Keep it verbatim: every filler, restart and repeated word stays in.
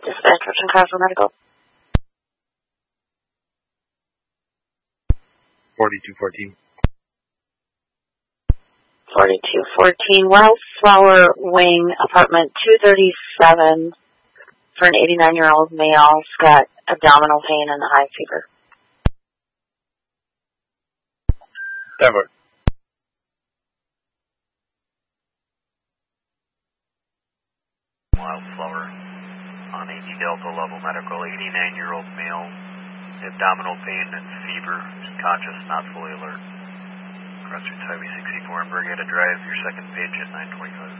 Dispatch, Russian Castle Medical. forty-two fourteen. forty-two fourteen, Wildflower Wing, apartment two thirty-seven, for an eighty-nine-year-old male. He's got abdominal pain and a high fever. Ever. Wildflower on A T Delta level medical, eighty-nine-year-old male, abdominal pain and fever, conscious, not fully alert. Crossroads Highway sixty-four and Brigada Drive, your second page at nine twenty-five.